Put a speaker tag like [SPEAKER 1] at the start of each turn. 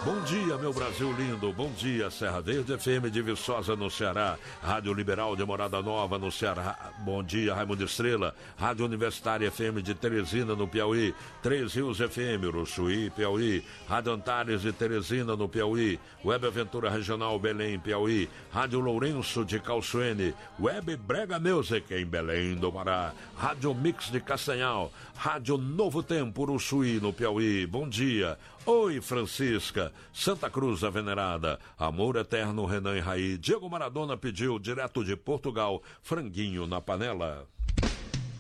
[SPEAKER 1] Bom dia, meu Brasil lindo. Bom dia, Serra Verde FM de Viçosa, no Ceará. Rádio Liberal de Morada Nova, no Ceará. Bom dia, Raimundo Estrela. Rádio Universitária FM de Teresina, no Piauí. Três Rios FM, Uruçuí, Piauí. Rádio Antares de Teresina, no Piauí. Web Aventura Regional Belém, Piauí. Rádio Lourenço de Calçoene. Web Brega Music em Belém do Pará. Rádio Mix de Castanhal. Rádio Novo Tempo, Uruçuí, no Piauí. Bom dia. Oi, Francisca. Santa Cruz, a Venerada. Amor Eterno, Renan e Raí. Diego Maradona pediu, direto de Portugal, franguinho na panela.